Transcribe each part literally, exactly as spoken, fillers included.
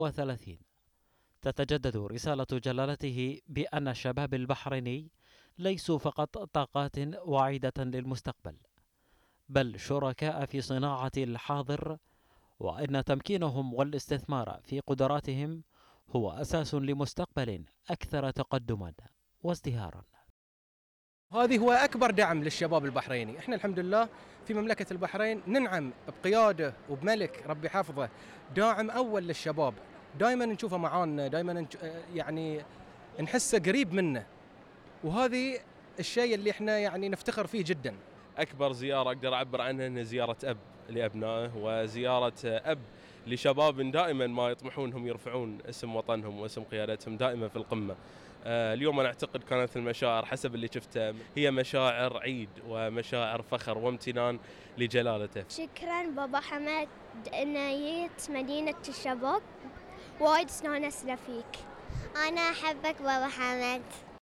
وثلاثين. تتجدد رسالة جلالته بأن الشباب البحريني ليسوا فقط طاقات واعدة للمستقبل، بل شركاء في صناعة الحاضر، وأن تمكينهم والاستثمار في قدراتهم هو أساس لمستقبل أكثر تقدما وازدهارا. هذه هو أكبر دعم للشباب البحريني. إحنا الحمد لله في مملكة البحرين ننعم بقيادة وبملك ربي حافظه داعم أول للشباب، دائما نشوفه معانا، دائما يعني نحسه قريب منا، وهذه الشيء اللي إحنا يعني نفتخر فيه جدا. أكبر زيارة أقدر أعبر عنها أن زيارة أب لأبنائه، وزيارة أب لشباب دائما ما يطمحون انهم يرفعون اسم وطنهم واسم قيادتهم دائما في القمة. آه اليوم أنا أعتقد كانت المشاعر حسب اللي شفته هي مشاعر عيد ومشاعر فخر وامتنان لجلالته. شكرا بابا حمد إن جيت مدينة الشباب، وايد استانسنا فيك. أنا أحبك بابا حمد.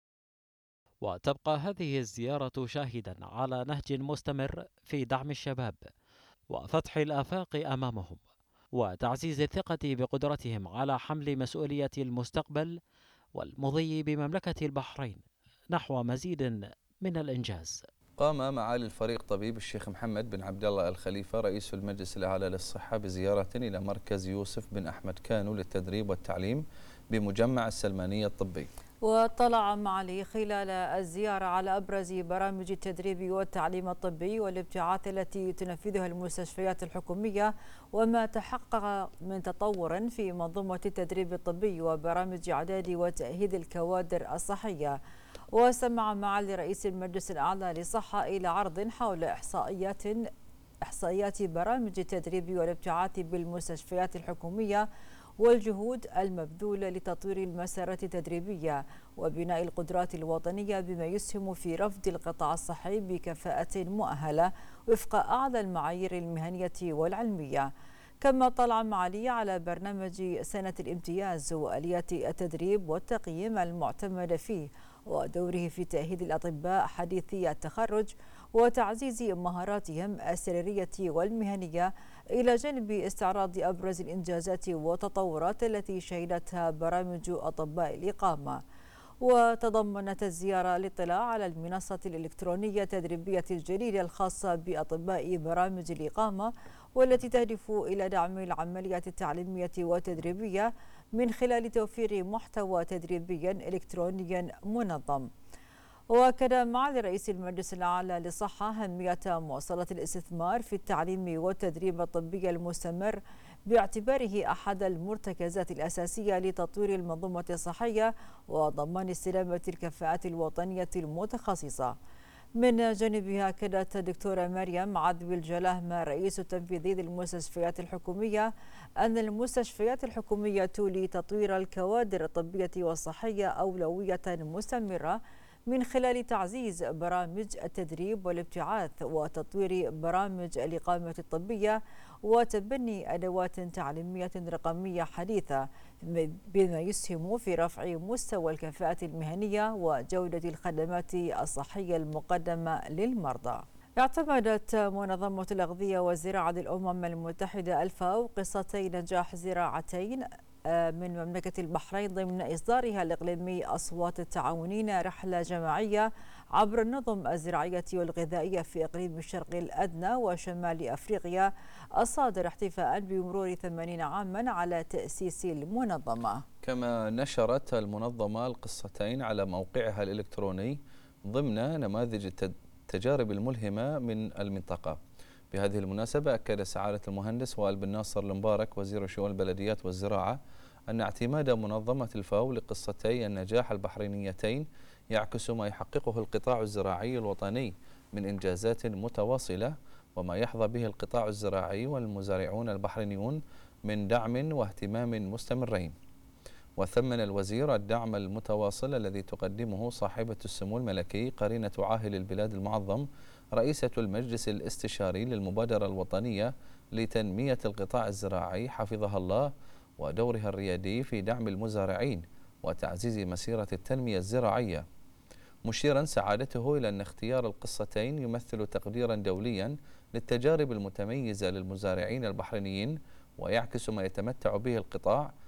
وتبقى هذه الزيارة شاهدا على نهج مستمر في دعم الشباب وفتح الآفاق أمامهم وتعزيز الثقة بقدرتهم على حمل مسؤولية المستقبل والمضي بمملكة البحرين نحو مزيد من الإنجاز. قام معالي الفريق طبيب الشيخ محمد بن عبد الله الخليفة رئيس المجلس الأعلى للصحة بزيارة إلى مركز يوسف بن أحمد كانو للتدريب والتعليم بمجمع السلمانية الطبي. واطلع معالي خلال الزيارة على أبرز برامج التدريب والتعليم الطبي والابتعاث التي تنفذها المستشفيات الحكومية وما تحقق من تطور في منظومة التدريب الطبي وبرامج إعداد وتأهيل الكوادر الصحية. وسمع معالي رئيس المجلس الأعلى للصحة إلى عرض حول إحصائيات إحصائيات برامج التدريب والابتعاث بالمستشفيات الحكومية والجهود المبذولة لتطوير المسارات التدريبية وبناء القدرات الوطنية بما يسهم في رفض القطاع الصحي بكفاءة مؤهلة وفق أعلى المعايير المهنية والعلمية. كما طلع معالي على برنامج سنة الامتياز وآليات التدريب والتقييم المعتمد فيه ودوره في تأهيل الأطباء حديثي التخرج وتعزيز مهاراتهم السريرية والمهنية، إلى جانب استعراض أبرز الإنجازات والتطورات التي شهدتها برامج أطباء الإقامة. وتضمنت الزيارة الاطلاع على المنصة الإلكترونية التدريبية الجديدة الخاصة بأطباء برامج الإقامة والتي تهدف إلى دعم العمليات التعليمية والتدريبية من خلال توفير محتوى تدريبي إلكتروني منظم. وكذا معالي رئيس المجلس الأعلى للصحة أهمية مواصلة الاستثمار في التعليم والتدريب الطبي المستمر باعتباره أحد المرتكزات الأساسية لتطوير المنظومة الصحية وضمان استدامة الكفاءات الوطنية المتخصصة. من جانبها أكدت الدكتورة مريم عذب الجلاهمة رئيس التنفيذي للمستشفيات الحكومية أن المستشفيات الحكومية لتطوير الكوادر الطبية والصحية أولوية مستمرة من خلال تعزيز برامج التدريب والابتعاث وتطوير برامج الإقامة الطبية وتبني أدوات تعليمية رقمية حديثة بما يسهم في رفع مستوى الكفاءة المهنية وجودة الخدمات الصحية المقدمة للمرضى. اعتمدت منظمة الأغذية والزراعة للأمم المتحدة الفاو قصتي نجاح زراعتين من مملكة البحرين ضمن إصدارها الإقليمي أصوات التعاونين رحلة جماعية عبر النظم الزراعية والغذائية في إقليم الشرق الأدنى وشمال أفريقيا الصادر احتفاء بمرور ثمانين عاما على تأسيس المنظمة. كما نشرت المنظمة القصتين على موقعها الإلكتروني ضمن نماذج التجارب الملهمة من المنطقة. بهذه المناسبة أكد سعادة المهندس وائل بن ناصر المبارك وزير شؤون البلديات والزراعة أن اعتماد منظمة الفاو لقصتي النجاح البحرينيتين يعكس ما يحققه القطاع الزراعي الوطني من إنجازات متواصلة وما يحظى به القطاع الزراعي والمزارعون البحرينيون من دعم واهتمام مستمرين. وثمن الوزير الدعم المتواصل الذي تقدمه صاحبة السمو الملكي قرينة عاهل البلاد المعظم رئيسة المجلس الاستشاري للمبادرة الوطنية لتنمية القطاع الزراعي حفظها الله ودورها الريادي في دعم المزارعين وتعزيز مسيرة التنمية الزراعية، مشيرا سعادته إلى أن اختيار القصتين يمثل تقديرا دوليا للتجارب المتميزة للمزارعين البحرينيين ويعكس ما يتمتع به القطاع